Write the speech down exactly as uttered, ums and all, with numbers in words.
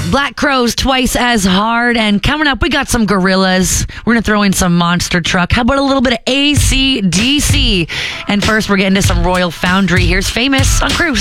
Black Crowes twice as hard. And coming up, we got some Gorillas. We're going to throw in some Monster Truck. How about a little bit of A C D C? And first, we're getting to some Royal Foundry. Here's Famous on Cruise.